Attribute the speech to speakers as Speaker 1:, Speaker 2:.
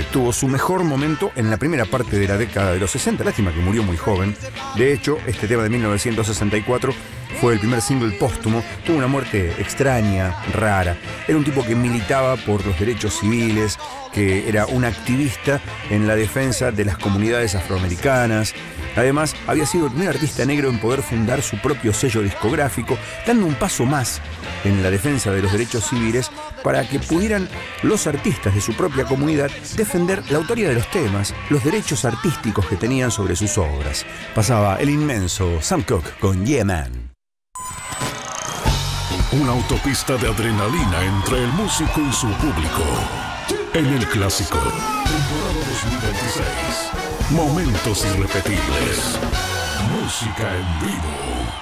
Speaker 1: tuvo su mejor momento en la primera parte de la década de los 60. Lástima que murió muy joven. De hecho, este tema de 1964 fue el primer single póstumo. Tuvo una muerte extraña, rara. Era un tipo que militaba por los derechos civiles, que era un activista en la defensa de las comunidades afroamericanas. Además, había sido el primer artista negro en poder fundar su propio sello discográfico, dando un paso más en la defensa de los derechos civiles para que pudieran los artistas de su propia comunidad defender la autoría de los temas, los derechos artísticos que tenían sobre sus obras. Pasaba el inmenso Sam Cooke con Yeah Man.
Speaker 2: Una autopista de adrenalina entre el músico y su público. En el clásico, temporada 2026. Momentos irrepetibles. Música en vivo.